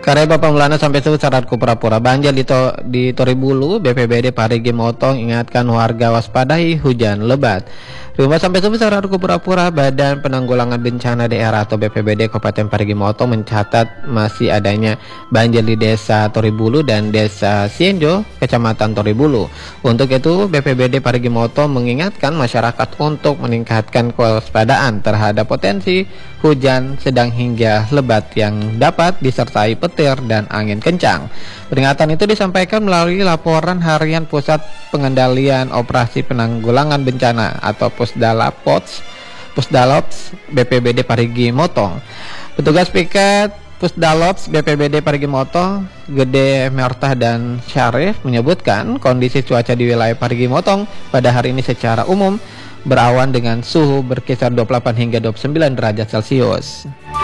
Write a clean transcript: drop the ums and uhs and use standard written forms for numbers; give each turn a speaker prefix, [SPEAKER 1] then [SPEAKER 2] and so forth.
[SPEAKER 1] Kareba Pamulana sampai syarat pura-pura banjir di Toribulu. BPBD Parigi Motong ingatkan warga waspadai hujan lebat. Rumah sampai syarat pura-pura Badan Penanggulangan Bencana Daerah atau BPBD Kabupaten Parigi Motong mencatat masih adanya banjir di Desa Toribulu dan Desa Sienjo, Kecamatan Toribulu. Untuk itu BPBD Parigi Motong mengingatkan masyarakat untuk meningkatkan kewaspadaan terhadap potensi hujan sedang hingga lebat yang dapat disertai petir dan angin kencang. Peringatan itu disampaikan melalui laporan harian Pusat Pengendalian Operasi Penanggulangan Bencana atau Pusdalops BPBD Parigi Motong. Petugas piket Pusdalops BPBD Parigi Motong, Gede Mertah dan Syarif menyebutkan kondisi cuaca di wilayah Parigi Motong pada hari ini secara umum berawan dengan suhu berkisar 28 hingga 29 derajat Celcius.